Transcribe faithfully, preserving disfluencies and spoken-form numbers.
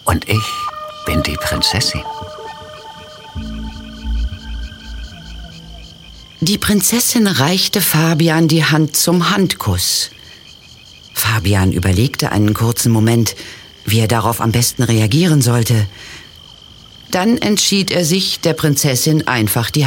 Und ich bin die Prinzessin. Die Prinzessin reichte Fabian die Hand zum Handkuss. Fabian überlegte einen kurzen Moment, wie er darauf am besten reagieren sollte. Dann entschied er sich, der Prinzessin einfach die